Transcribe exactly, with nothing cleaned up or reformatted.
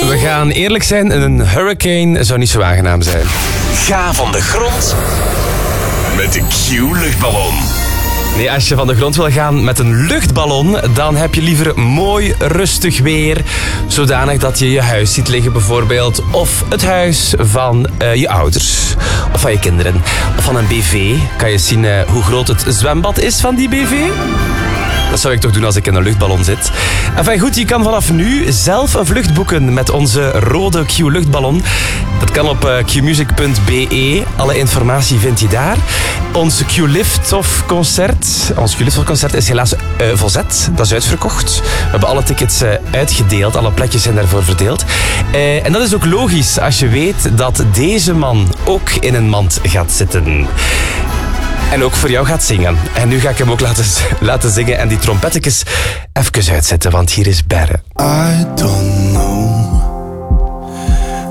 We gaan eerlijk zijn, een hurricane zou niet zo aangenaam zijn. Ga van de grond met de Q-luchtballon. Nee, als je van de grond wil gaan met een luchtballon, dan heb je liever mooi rustig weer, zodanig dat je je huis ziet liggen bijvoorbeeld, of het huis van uh, je ouders, of van je kinderen, of van een B V. Kan je zien uh, hoe groot het zwembad is van die B V? Dat zou ik toch doen als ik in een luchtballon zit. Enfin goed, je kan vanaf nu zelf een vlucht boeken met onze rode Q-luchtballon. Dat kan op uh, q music punt b e. Alle informatie vind je daar. Ons Q-lift-off concert. Ons Q-lift-off concert is helaas uh, volzet. Dat is uitverkocht. We hebben alle tickets uh, uitgedeeld. Alle plekjes zijn daarvoor verdeeld. Uh, en dat is ook logisch als je weet dat deze man ook in een mand gaat zitten. En ook voor jou gaat zingen. En nu ga ik hem ook laten, laten zingen en die trompettekes even uitzetten, want hier is Berre. I don't